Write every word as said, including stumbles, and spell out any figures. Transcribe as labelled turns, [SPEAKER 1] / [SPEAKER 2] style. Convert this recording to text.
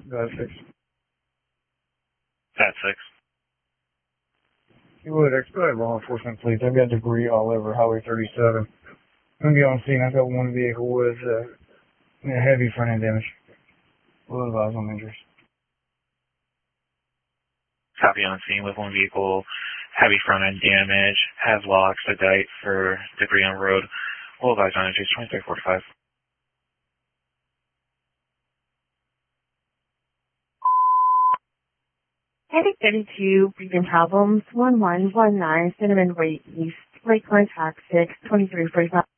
[SPEAKER 1] Got six.
[SPEAKER 2] At six.
[SPEAKER 1] You would expedite law enforcement, please. I've got debris all over Highway thirty-seven. I'm going to be on scene. I've got one vehicle with uh, heavy front end damage. We'll advise on injuries.
[SPEAKER 2] Copy on scene with one vehicle, heavy front end damage, has law expedite for debris on road. We'll advise on injuries twenty-three forty-five.
[SPEAKER 3] Heading thirty-two, breathing problems, one one one nine, Cinnamon Way East, right contact six, twenty-three forty-five.